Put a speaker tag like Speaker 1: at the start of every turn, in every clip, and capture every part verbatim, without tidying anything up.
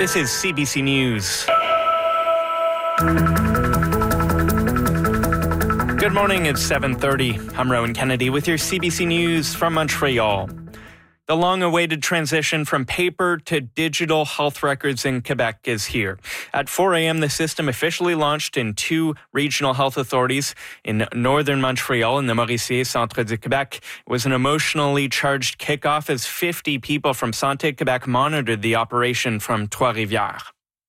Speaker 1: This is C B C News. Good morning, it's seven thirty. I'm Rowan Kennedy with your C B C News from Montreal. The long-awaited transition from paper to digital health records in Quebec is here. At four a.m., the system officially launched in two regional health authorities in northern Montreal and the Mauricie Centre du Québec. It was an emotionally charged kickoff as fifty people from Santé Québec monitored the operation from Trois-Rivières.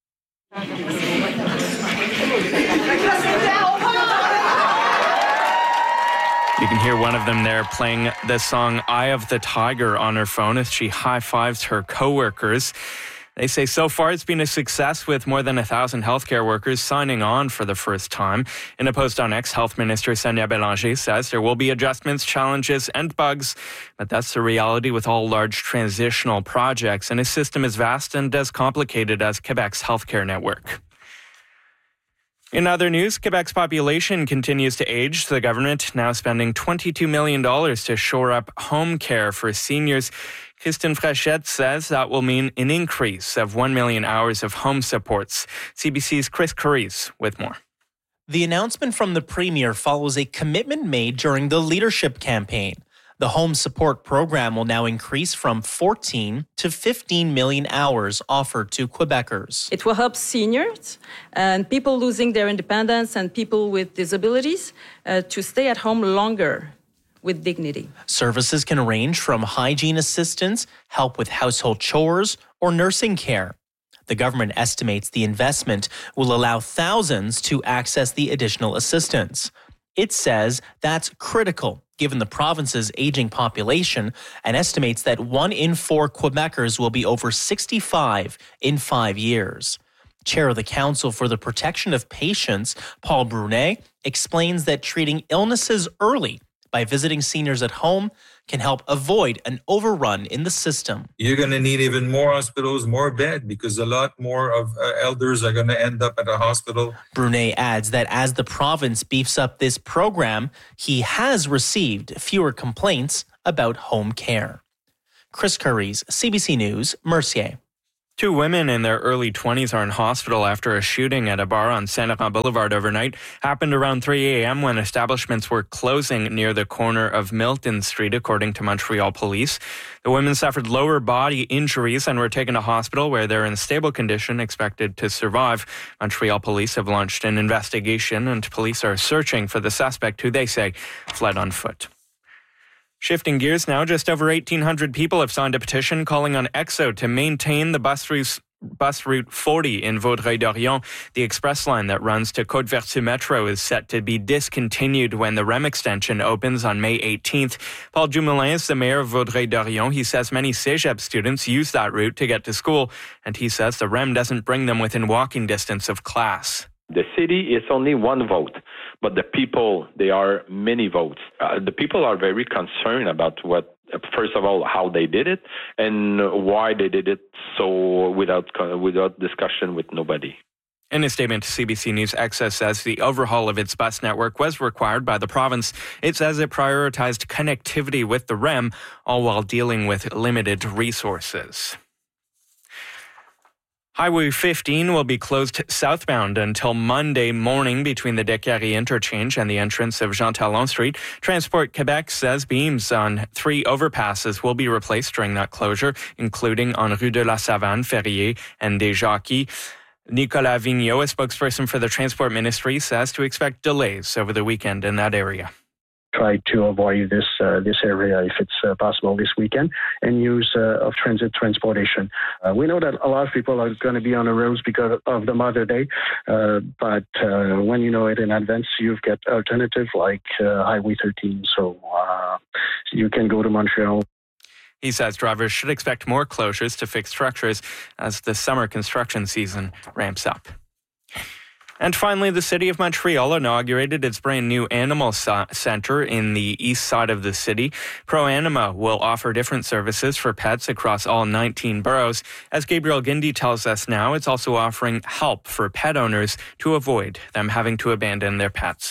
Speaker 1: You can hear one of them there playing the song Eye of the Tiger on her phone as she high-fives her co-workers. They say so far it's been a success with more than a thousand healthcare workers signing on for the first time. In a post on X, Health Minister Sonia Bélanger says there will be adjustments, challenges, and bugs, but that's the reality with all large transitional projects, and a system as vast and as complicated as Quebec's healthcare network. In other news, Quebec's population continues to age. The government now spending twenty-two million dollars to shore up home care for seniors. Kristen Frechette says that will mean an increase of one million hours of home supports. C B C's Chris Curries with more.
Speaker 2: The announcement from the Premier follows a commitment made during the leadership campaign. The home support program will now increase from fourteen to fifteen million hours offered to Quebecers.
Speaker 3: It will help seniors and people losing their independence and people with disabilities uh, to stay at home longer with dignity.
Speaker 2: Services can range from hygiene assistance, help with household chores, or nursing care. The government estimates the investment will allow thousands to access the additional assistance. It says that's critical given the province's aging population and estimates that one in four Quebecers will be over sixty-five in five years. Chair of the Council for the Protection of Patients, Paul Brunet, explains that treating illnesses early by visiting seniors at home can help avoid an overrun in the system.
Speaker 4: You're going to need even more hospitals, more beds, because a lot more of uh, elders are going to end up at a hospital.
Speaker 2: Brunet adds that as the province beefs up this program, he has received fewer complaints about home care. Chris Curries, C B C News, Mercier.
Speaker 1: Two women in their early twenties are in hospital after a shooting at a bar on Saint Laurent Boulevard overnight. Happened around three a.m. when establishments were closing near the corner of Milton Street, according to Montreal police. The women suffered lower body injuries and were taken to hospital where they're in stable condition, expected to survive. Montreal police have launched an investigation and police are searching for the suspect who they say fled on foot. Shifting gears now, just over eighteen hundred people have signed a petition calling on E X O to maintain the bus route, bus route forty in Vaudreuil-Dorion. The express line that runs to Côte-Vertu Metro is set to be discontinued when the R E M extension opens on May eighteenth. Paul Dumoulin is the mayor of Vaudreuil-Dorion. He says many Cégep students use that route to get to school, and he says the R E M doesn't bring them within walking distance of class.
Speaker 5: The city is only one vote, but the people, they are many votes. Uh, the people are very concerned about what, first of all, how they did it and why they did it so without without discussion with nobody.
Speaker 1: In a statement to C B C News, E X O says the overhaul of its bus network was required by the province. It says it prioritized connectivity with the R E M, all while dealing with limited resources. Highway fifteen will be closed southbound until Monday morning between the Décarie interchange and the entrance of Jean Talon Street. Transport Quebec says beams on three overpasses will be replaced during that closure, including on Rue de la Savane, Ferrier, and des Jacques. Nicolas Vigneault, a spokesperson for the Transport Ministry, says to expect delays over the weekend in that area.
Speaker 6: Try to avoid this uh, this area if it's uh, possible this weekend and use uh, of transit transportation. Uh, we know that a lot of people are going to be on the roads because of the Mother Day, uh, but uh, when you know it in advance, you've got alternatives like uh, Highway thirteen, so uh, you can go to Montreal.
Speaker 1: He says drivers should expect more closures to fix structures as the summer construction season ramps up. And finally, the City of Montreal inaugurated its brand new animal center in the east side of the city. ProAnima will offer different services for pets across all nineteen boroughs. As Gabriel Guindy tells us now, it's also offering help for pet owners to avoid them having to abandon their pets.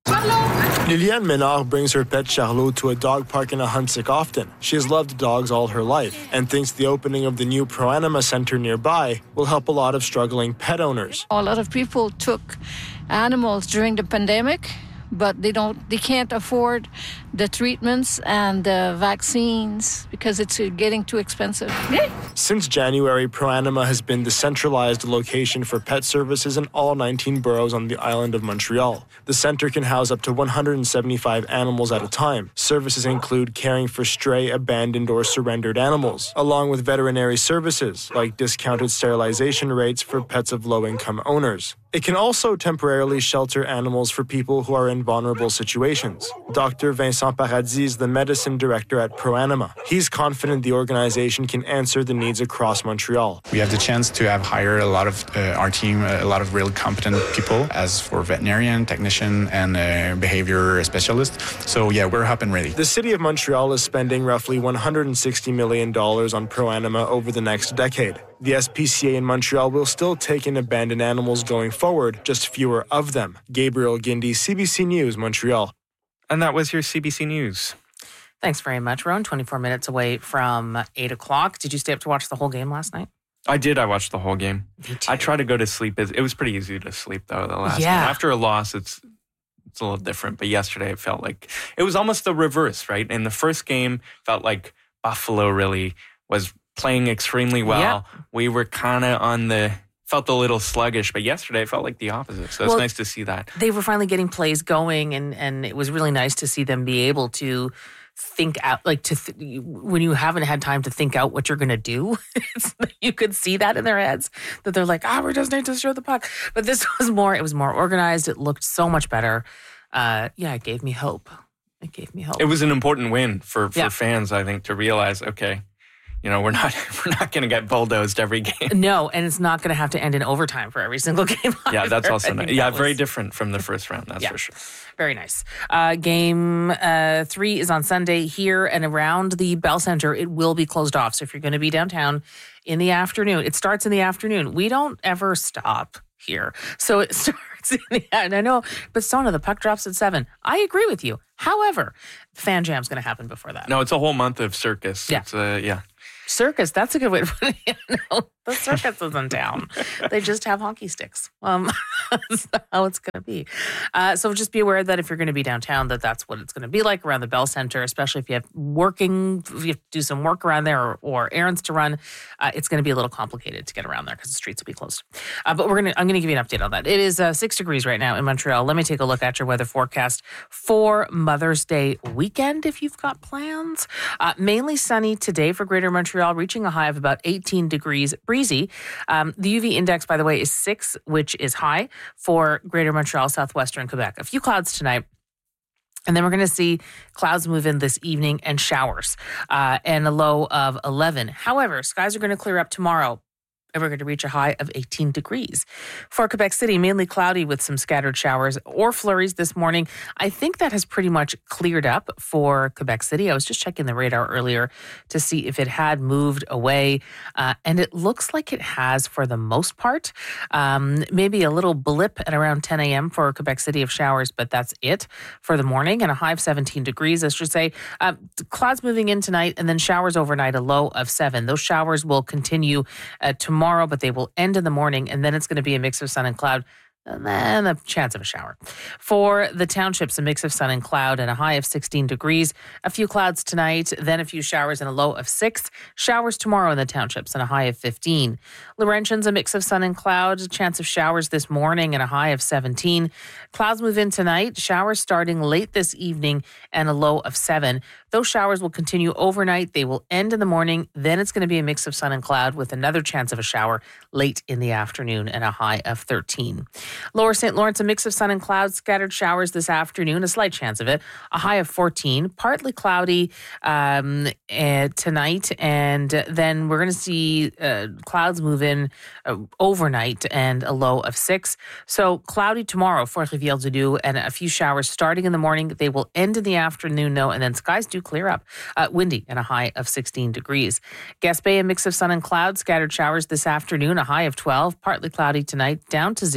Speaker 7: Liliane Ménard brings her pet Charlot to a dog park in Ahuntsic often. She has loved dogs all her life and thinks the opening of the new ProAnima Center nearby will help a lot of struggling pet owners.
Speaker 8: A lot of people took animals during the pandemic, but they don't, they can't afford the treatments and the vaccines because it's getting too expensive.
Speaker 7: Since January, ProAnima has been the centralized location for pet services in all nineteen boroughs on the island of Montreal. The center can house up to one hundred seventy-five animals at a time. Services include caring for stray, abandoned, or surrendered animals, along with veterinary services like discounted sterilization rates for pets of low-income owners. It can also temporarily shelter animals for people who are in vulnerable situations. Doctor Vincent Paradis is the medicine director at ProAnima. He's confident the organization can answer the needs across Montreal.
Speaker 9: We have the chance to have hired a lot of uh, our team, a lot of really competent people, as for veterinarian, technician, and uh, behavior specialist. So yeah, we're up and ready.
Speaker 7: The city of Montreal is spending roughly one hundred sixty million dollars on ProAnima over the next decade. The S P C A in Montreal will still take in abandoned animals going forward, just fewer of them. Gabriel Guindy, C B C News, Montreal.
Speaker 1: And that was your C B C News.
Speaker 10: Thanks very much, Rowan. twenty-four minutes away from eight o'clock. Did you stay up to watch the whole game last night?
Speaker 1: I did. I watched the whole game. I tried to go to sleep. It was pretty easy to sleep, though, the last
Speaker 10: yeah.
Speaker 1: game. After a loss, it's it's a little different. But yesterday, it felt like it was almost the reverse, right? In the first game, felt like Buffalo really was playing extremely well.
Speaker 10: Yeah.
Speaker 1: We were kind of on the... felt a little sluggish, but yesterday it felt like the opposite. So it's
Speaker 10: well,
Speaker 1: nice to see that.
Speaker 10: They were finally getting plays going, and, and it was really nice to see them be able to think out, like to th- when you haven't had time to think out what you're going to do, you could see that in their heads, that they're like, ah, oh, we just need to show the puck. But this was more, it was more organized. It looked so much better. Uh, yeah, it gave me hope. It gave me hope.
Speaker 1: It was an important win for, for
Speaker 10: yeah.
Speaker 1: fans, I think, to realize, okay, you know, we're not we're not going to get bulldozed every game.
Speaker 10: No, and it's not going to have to end in overtime for every single game.
Speaker 1: Yeah,
Speaker 10: either.
Speaker 1: that's also nice. Yeah,
Speaker 10: was...
Speaker 1: very different from the first round, that's
Speaker 10: yeah.
Speaker 1: for sure.
Speaker 10: Very nice. Uh, game uh, three is on Sunday here and around the Bell Center. It will be closed off. So if you're going to be downtown in the afternoon, it starts in the afternoon. We don't ever stop here. So it starts in the and I know, but Sona, the puck drops at seven. I agree with you. However, Fan Jam's going to happen before that.
Speaker 1: No, it's a whole month of circus.
Speaker 10: Yeah.
Speaker 1: It's, uh, yeah.
Speaker 10: Circus, that's a good way to put it. No, the circus is in town. They just have hockey sticks. Um, that's how it's going to be. Uh, so just be aware that if you're going to be downtown, that that's what it's going to be like around the Bell Center, especially if you have working, if you have to do some work around there or, or errands to run. Uh, it's going to be a little complicated to get around there because the streets will be closed. Uh, but we're going to, I'm going to give you an update on that. It is uh, six degrees right now in Montreal. Let me take a look at your weather forecast for Mother's Day weekend if you've got plans. Uh, mainly sunny today for Greater Montreal. Reaching a high of about eighteen degrees, breezy. Um, the U V index, by the way, is six, which is high for Greater Montreal, southwestern Quebec. A few clouds tonight. And then we're going to see clouds move in this evening and showers uh, and a low of eleven. However, skies are going to clear up tomorrow. And we're going to reach a high of eighteen degrees. For Quebec City, mainly cloudy with some scattered showers or flurries this morning. I think that has pretty much cleared up for Quebec City. I was just checking the radar earlier to see if it had moved away. Uh, and it looks like it has for the most part. Um, maybe a little blip at around ten a.m. for Quebec City of showers, but that's it for the morning. And a high of seventeen degrees, I should say. Uh, clouds moving in tonight and then showers overnight, a low of seven. Those showers will continue uh, tomorrow. Tomorrow, but they will end in the morning, and then it's going to be a mix of sun and cloud, and then a chance of a shower. For the townships, a mix of sun and cloud and a high of sixteen degrees. A few clouds tonight, then a few showers and a low of six. Showers tomorrow in the townships and a high of fifteen. Laurentians, a mix of sun and cloud, a chance of showers this morning and a high of seventeen. Clouds move in tonight, showers starting late this evening and a low of seven. Those showers will continue overnight. They will end in the morning. Then it's going to be a mix of sun and cloud with another chance of a shower late in the afternoon and a high of thirteen. Lower Saint Lawrence, a mix of sun and clouds, scattered showers this afternoon, a slight chance of it, a high of fourteen, partly cloudy um, uh, tonight, and then we're going to see uh, clouds move in uh, overnight and a low of six. So cloudy tomorrow for Rivière-du-Loup and a few showers starting in the morning. They will end in the afternoon, though, and then skies do clear up. Uh, windy and a high of sixteen degrees. Gaspé, a mix of sun and clouds, scattered showers this afternoon, a high of twelve, partly cloudy tonight, down to zero.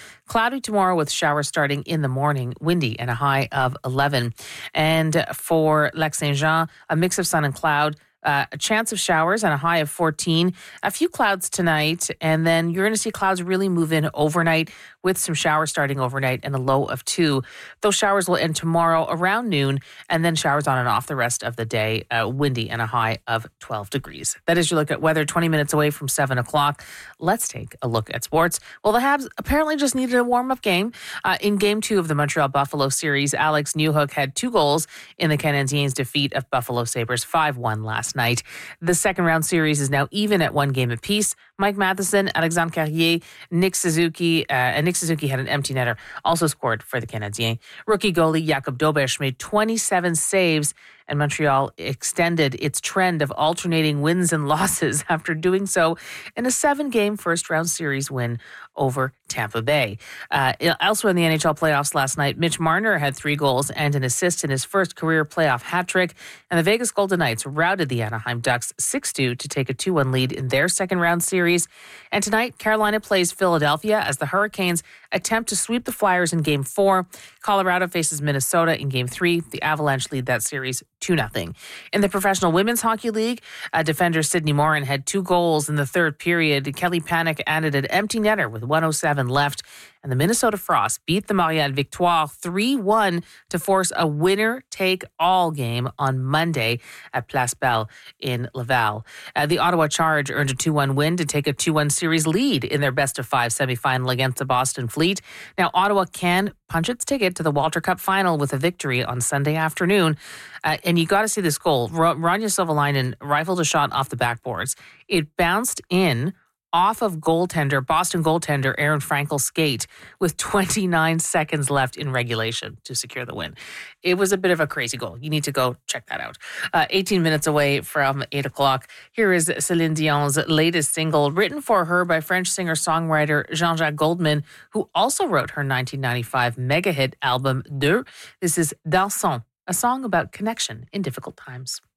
Speaker 10: Cloudy tomorrow with showers starting in the morning, windy and a high of eleven. And for Lac-Saint-Jean, a mix of sun and cloud. Uh, a chance of showers and a high of fourteen. A few clouds tonight, and then you're going to see clouds really move in overnight with some showers starting overnight and a low of two. Those showers will end tomorrow around noon, and then showers on and off the rest of the day. Uh, windy and a high of twelve degrees. That is your look at weather twenty minutes away from seven o'clock. Let's take a look at sports. Well, the Habs apparently just needed a warm-up game. Uh, in game two of the Montreal Buffalo series, Alex Newhook had two goals in the Canadiens' defeat of Buffalo Sabres five one last night. The second round series is now even at one game apiece. Mike Matheson, Alexandre Carrier, Nick Suzuki, uh, and Nick Suzuki had an empty netter, also scored for the Canadiens. Rookie goalie Jakob Dobesch made twenty-seven saves, and Montreal extended its trend of alternating wins and losses after doing so in a seven-game first-round series win over Tampa Bay. Uh, elsewhere in the N H L playoffs last night, Mitch Marner had three goals and an assist in his first career playoff hat trick, and the Vegas Golden Knights routed the Anaheim Ducks six two to take a two one lead in their second-round series. And tonight, Carolina plays Philadelphia as the Hurricanes attempt to sweep the Flyers in Game four. Colorado faces Minnesota in Game three. The Avalanche lead that series two nothing. In the Professional Women's Hockey League, uh, defender Sydney Morin had two goals in the third period. Kelly Panic added an empty netter with one oh seven left. And the Minnesota Frost beat the Montreal Victoire three one to force a winner-take-all game on Monday at Place Belle in Laval. Uh, the Ottawa Charge earned a two one win to take a two one series lead in their best-of-five semifinal against the Boston Fleet. Now, Ottawa can punch its ticket to the Walter Cup final with a victory on Sunday afternoon. Uh, and you got to see this goal. R- Rania Silvalainen rifled a shot off the backboards. It bounced in off of goaltender, Boston goaltender Aaron Frankel's skate with twenty-nine seconds left in regulation to secure the win. It was a bit of a crazy goal. You need to go check that out. Uh, eighteen minutes away from eight o'clock, here is Celine Dion's latest single, written for her by French singer-songwriter Jean-Jacques Goldman, who also wrote her nineteen ninety-five mega hit album Deux. This is Dansons, a song about connection in difficult times.